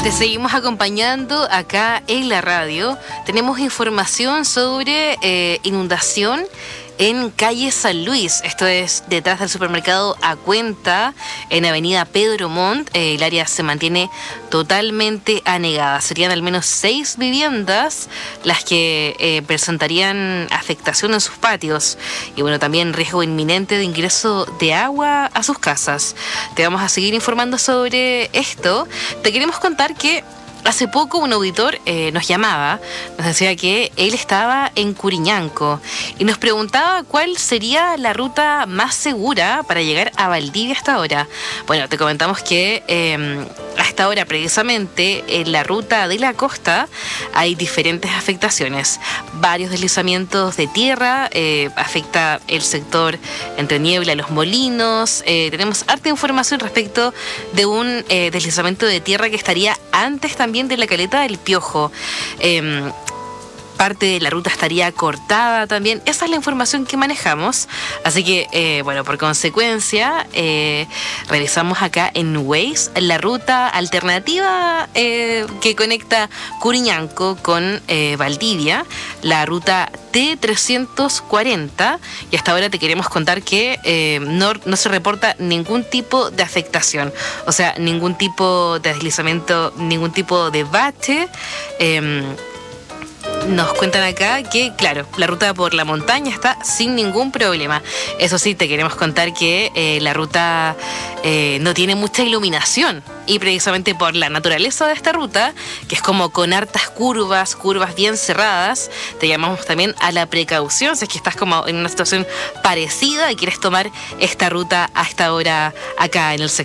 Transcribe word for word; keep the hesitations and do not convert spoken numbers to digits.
Te seguimos acompañando acá en la radio. Tenemos información sobre eh, inundación en calle San Luis. Esto es detrás del supermercado A Cuenta, en avenida Pedro Montt. Eh, el área se mantiene totalmente anegada. Serían al menos seis viviendas las que eh, presentarían afectación en sus patios. Y bueno, también riesgo inminente de ingreso de agua a sus casas. Te vamos a seguir informando sobre esto. Te queremos contar que hace poco un auditor eh, nos llamaba, nos decía que él estaba en Curiñanco y nos preguntaba cuál sería la ruta más segura para llegar a Valdivia hasta ahora. Bueno, te comentamos que eh, hasta ahora precisamente en la ruta de la costa hay diferentes afectaciones. Varios deslizamientos de tierra, eh, afecta el sector entre Niebla y Los Molinos. Eh, tenemos harta información respecto de un eh, deslizamiento de tierra que estaría antes también de la caleta del Piojo. Eh, parte de la ruta estaría cortada también. Esa es la información que manejamos. Así que, eh, bueno, por consecuencia, eh, revisamos acá en Waze la ruta alternativa eh, que conecta Curiñanco con eh, Valdivia, la ruta T trescientos cuarenta, y hasta ahora te queremos contar que eh, no, no se reporta ningún tipo de afectación, o sea, ningún tipo de deslizamiento, ningún tipo de bache. Eh, Nos cuentan acá que, claro, la ruta por la montaña está sin ningún problema. Eso sí, te queremos contar que eh, la ruta eh, no tiene mucha iluminación. Y precisamente por la naturaleza de esta ruta, que es como con hartas curvas, curvas bien cerradas, te llamamos también a la precaución si es que estás como en una situación parecida y quieres tomar esta ruta a esta hora acá en el sector.